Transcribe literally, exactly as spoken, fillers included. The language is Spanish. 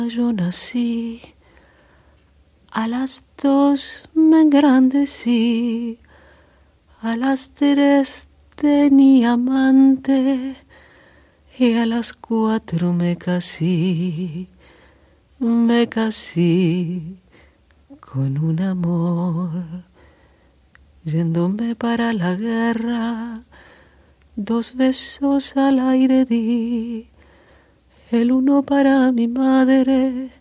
Yo nací, a las dos me engrandecí, a las tres tenía amante y a las cuatro me casé, me casé con un amor. Yéndome para la guerra, dos besos al aire di, el uno para mi madre